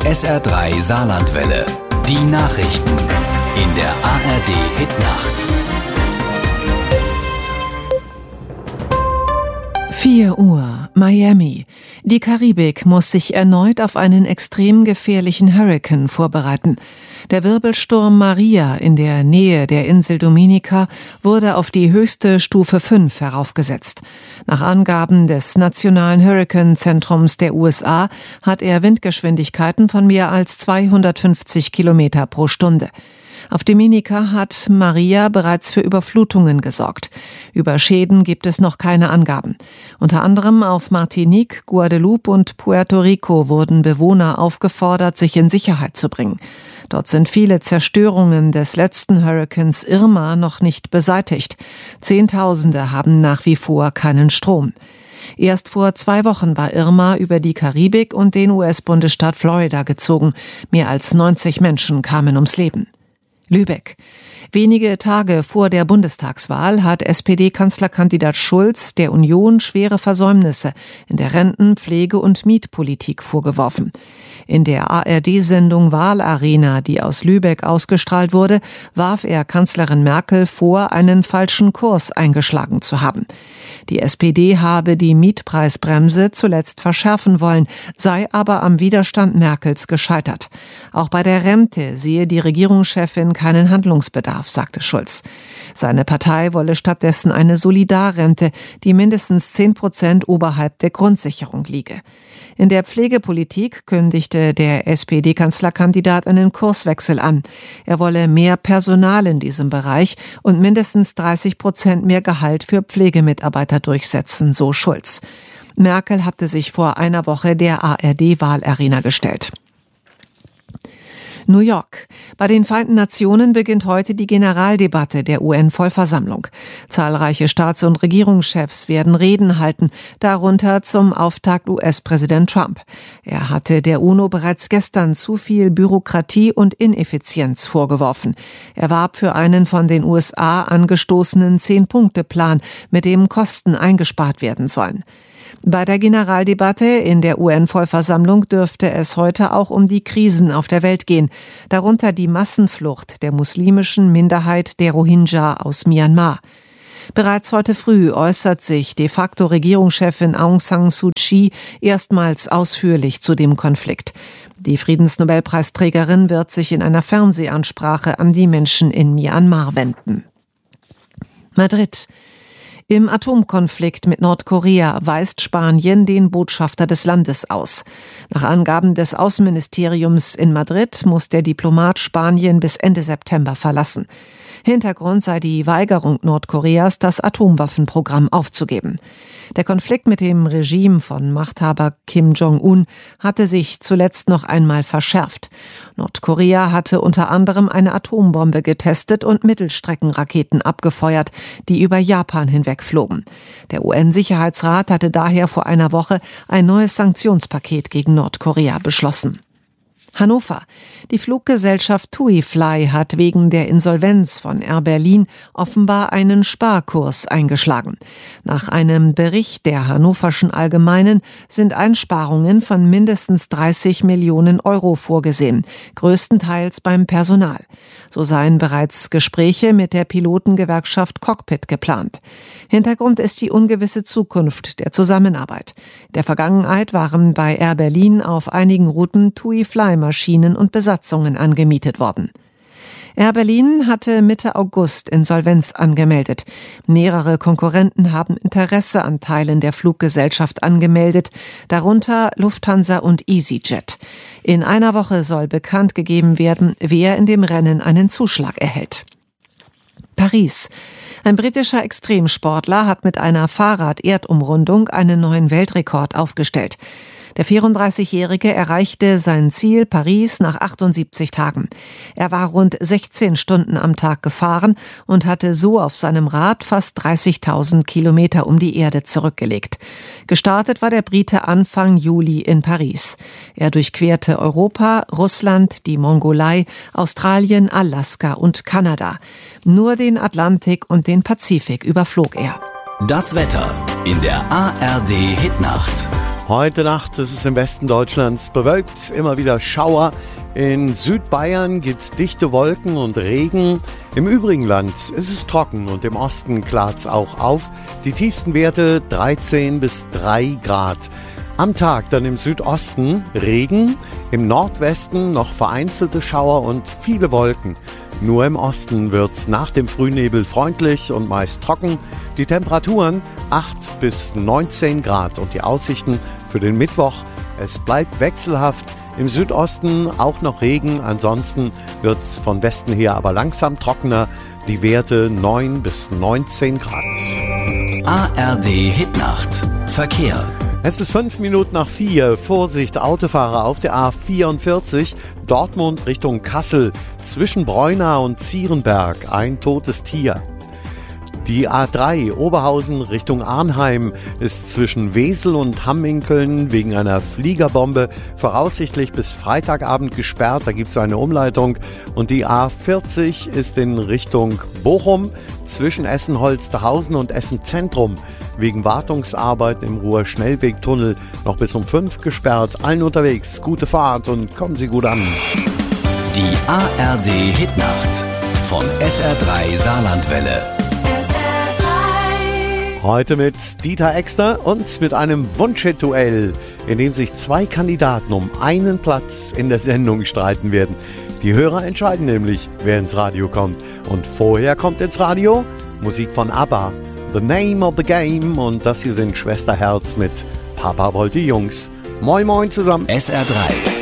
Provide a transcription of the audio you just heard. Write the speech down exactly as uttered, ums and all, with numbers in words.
S R drei Saarlandwelle. Die Nachrichten in der A R D Hitnacht. vier Uhr, Miami. Die Karibik muss sich erneut auf einen extrem gefährlichen Hurrikan vorbereiten. Der Wirbelsturm Maria in der Nähe der Insel Dominica wurde auf die höchste Stufe fünf heraufgesetzt. Nach Angaben des Nationalen Hurrikanzentrums der U S A hat er Windgeschwindigkeiten von mehr als zweihundertfünfzig Kilometer pro Stunde. Auf Dominica hat Maria bereits für Überflutungen gesorgt. Über Schäden gibt es noch keine Angaben. Unter anderem auf Martinique, Guadeloupe und Puerto Rico wurden Bewohner aufgefordert, sich in Sicherheit zu bringen. Dort sind viele Zerstörungen des letzten Hurrikans Irma noch nicht beseitigt. Zehntausende haben nach wie vor keinen Strom. Erst vor zwei Wochen war Irma über die Karibik und den U S-Bundesstaat Florida gezogen. Mehr als neunzig Menschen kamen ums Leben. Lübeck. Wenige Tage vor der Bundestagswahl hat S P D-Kanzlerkandidat Schulz der Union schwere Versäumnisse in der Renten-, Pflege- und Mietpolitik vorgeworfen. In der A R D-Sendung Wahlarena, die aus Lübeck ausgestrahlt wurde, warf er Kanzlerin Merkel vor, einen falschen Kurs eingeschlagen zu haben. Die S P D habe die Mietpreisbremse zuletzt verschärfen wollen, sei aber am Widerstand Merkels gescheitert. Auch bei der Rente sehe die Regierungschefin keinen Handlungsbedarf, sagte Schulz. Seine Partei wolle stattdessen eine Solidarrente, die mindestens zehn Prozent oberhalb der Grundsicherung liege. In der Pflegepolitik kündigte der S P D-Kanzlerkandidat einen Kurswechsel an. Er wolle mehr Personal in diesem Bereich und mindestens dreißig Prozent mehr Gehalt für Pflegemitarbeiter durchsetzen, so Schulz. Merkel hatte sich vor einer Woche der A R D-Wahlarena gestellt. New York. Bei den Vereinten Nationen beginnt heute die Generaldebatte der U N-Vollversammlung. Zahlreiche Staats- und Regierungschefs werden Reden halten, darunter zum Auftakt U S-Präsident Trump. Er hatte der UNO bereits gestern zu viel Bürokratie und Ineffizienz vorgeworfen. Er warb für einen von den U S A angestoßenen Zehn-Punkte-Plan, mit dem Kosten eingespart werden sollen. Bei der Generaldebatte in der U N-Vollversammlung dürfte es heute auch um die Krisen auf der Welt gehen, darunter die Massenflucht der muslimischen Minderheit der Rohingya aus Myanmar. Bereits heute früh äußert sich de facto Regierungschefin Aung San Suu Kyi erstmals ausführlich zu dem Konflikt. Die Friedensnobelpreisträgerin wird sich in einer Fernsehansprache an die Menschen in Myanmar wenden. Madrid. Im Atomkonflikt mit Nordkorea weist Spanien den Botschafter des Landes aus. Nach Angaben des Außenministeriums in Madrid muss der Diplomat Spanien bis Ende September verlassen. Hintergrund sei die Weigerung Nordkoreas, das Atomwaffenprogramm aufzugeben. Der Konflikt mit dem Regime von Machthaber Kim Jong-un hatte sich zuletzt noch einmal verschärft. Nordkorea hatte unter anderem eine Atombombe getestet und Mittelstreckenraketen abgefeuert, die über Japan hinwegflogen. Der U N-Sicherheitsrat hatte daher vor einer Woche ein neues Sanktionspaket gegen Nordkorea beschlossen. Hannover. Die Fluggesellschaft TUI Fly hat wegen der Insolvenz von Air Berlin offenbar einen Sparkurs eingeschlagen. Nach einem Bericht der Hannoverschen Allgemeinen sind Einsparungen von mindestens dreißig Millionen Euro vorgesehen, größtenteils beim Personal. So seien bereits Gespräche mit der Pilotengewerkschaft Cockpit geplant. Hintergrund ist die ungewisse Zukunft der Zusammenarbeit. In der Vergangenheit waren bei Air Berlin auf einigen Routen TUI Fly Maschinen und Besatzungen angemietet worden. Air Berlin hatte Mitte August Insolvenz angemeldet. Mehrere Konkurrenten haben Interesse an Teilen der Fluggesellschaft angemeldet, darunter Lufthansa und EasyJet. In einer Woche soll bekannt gegeben werden, wer in dem Rennen einen Zuschlag erhält. Paris. Ein britischer Extremsportler hat mit einer Fahrrad-Erdumrundung einen neuen Weltrekord aufgestellt. Der vierunddreißigjährige erreichte sein Ziel Paris nach achtundsiebzig Tagen. Er war rund sechzehn Stunden am Tag gefahren und hatte so auf seinem Rad fast dreißigtausend Kilometer um die Erde zurückgelegt. Gestartet war der Brite Anfang Juli in Paris. Er durchquerte Europa, Russland, die Mongolei, Australien, Alaska und Kanada. Nur den Atlantik und den Pazifik überflog er. Das Wetter in der A R D Hitnacht. Heute Nacht ist es im Westen Deutschlands bewölkt, immer wieder Schauer. In Südbayern gibt es dichte Wolken und Regen. Im übrigen Land ist es trocken und im Osten klart es auch auf. Die tiefsten Werte dreizehn bis drei Grad. Am Tag dann im Südosten Regen, im Nordwesten noch vereinzelte Schauer und viele Wolken. Nur im Osten wird's nach dem Frühnebel freundlich und meist trocken. Die Temperaturen acht bis neunzehn Grad und die Aussichten für den Mittwoch. Es bleibt wechselhaft. Im Südosten auch noch Regen. Ansonsten wird's von Westen her aber langsam trockener. Die Werte neun bis neunzehn Grad. A R D Hitnacht. Verkehr. Es ist fünf Minuten nach vier. Vorsicht, Autofahrer auf der A vierundvierzig, Dortmund Richtung Kassel, zwischen Breuna und Zierenberg, ein totes Tier. Die A drei Oberhausen Richtung Arnheim ist zwischen Wesel und Hamminkeln wegen einer Fliegerbombe voraussichtlich bis Freitagabend gesperrt. Da gibt es eine Umleitung. Und die A vierzig ist in Richtung Bochum zwischen Essen-Holsterhausen und Essen-Zentrum wegen Wartungsarbeiten im Ruhr-Schnellwegtunnel noch bis um fünf gesperrt. Allen unterwegs gute Fahrt und kommen Sie gut an. Die A R D Hitnacht von S R drei Saarlandwelle. Heute mit Dieter Exner und mit einem Wunschhit-Duell, in dem sich zwei Kandidaten um einen Platz in der Sendung streiten werden. Die Hörer entscheiden nämlich, wer ins Radio kommt. Und vorher kommt ins Radio Musik von ABBA, The Name of the Game. Und das hier sind Schwesterherz mit Papa wollte Jungs. Moin moin zusammen. S R drei.